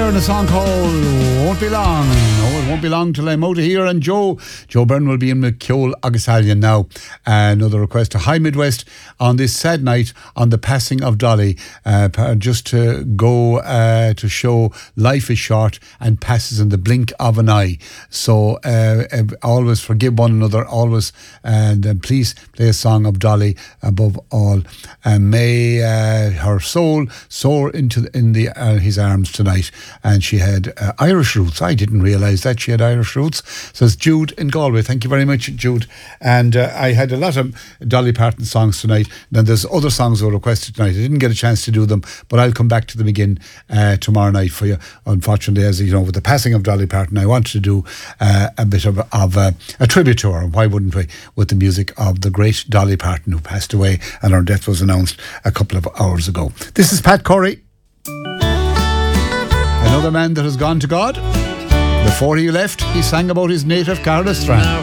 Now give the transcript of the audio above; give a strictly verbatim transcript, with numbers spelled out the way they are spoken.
and a song called Won't Be Long. Oh, it won't be long till I'm out of here. And Joe, Joe Byrne will be in McKeowl Agusallion now. Uh, another request to High Midwest on this sad night on the passing of Dolly. Uh, just to go uh, to show life is short and passes in the blink of an eye. So uh, uh, always forgive one another, always, and uh, please play a song of Dolly above all. And may uh, her soul soar into the, in the uh, his arms tonight. And she had uh, Irish roots. I didn't realise that she had Irish roots. Says Jude in Galway. Thank you very much, Jude. And uh, I had a lot of Dolly Parton songs tonight. Then there's other songs that were requested tonight. I didn't get a chance to do them, but I'll come back to them again uh, tomorrow night for you. Unfortunately, as you know, with the passing of Dolly Parton, I wanted to do uh, a bit of, of uh, a tribute to her. Why wouldn't we? With the music of the great Dolly Parton, who passed away, and her death was announced a couple of hours ago. This is Pat Corey. Another man that has gone to God. Before he left, he sang about his native Cardiff Strand.